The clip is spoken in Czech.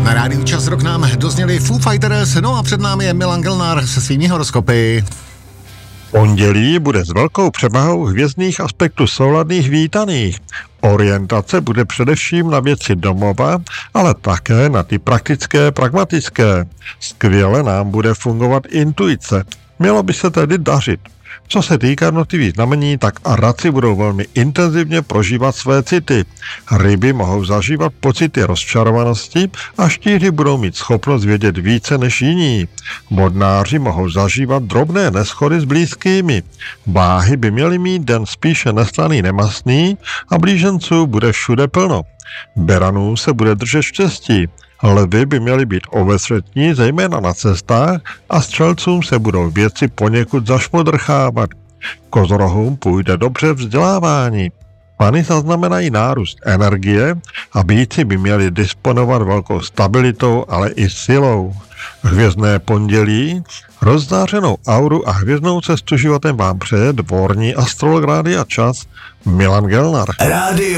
Na rádiu Čas rok nám dozněli Foo Fighters, no a před námi je Milan Gelnár se svými horoskopy. Pondělí bude s velkou převahou hvězdných aspektů souladných vítaných. Orientace bude především na věci domova, ale také na ty praktické, pragmatické. Skvěle nám bude fungovat intuice. Mělo by se tedy dařit. Co se týká jednotlivých znamení, tak raci budou velmi intenzivně prožívat své city. Ryby mohou zažívat pocity rozčarovanosti a štíři budou mít schopnost vědět více než jiní. Vodnáři mohou zažívat drobné neshody s blízkými. Váhy by měly mít den spíše neslaný nemastný a blíženců bude všude plno. Beranů se bude držet štěstí. Lvy by měly být obezřetní, zejména na cestách, a střelcům se budou věci poněkud zašmodrchávat. Kozorohům půjde dobře vzdělávání. Pany zaznamenají nárůst energie a býci by měli disponovat velkou stabilitou, ale i silou. Hvězdné pondělí, rozzářenou auru a hvězdnou cestu životem vám přeje dvorní astrolog Rádia Čas Milan Gelnár.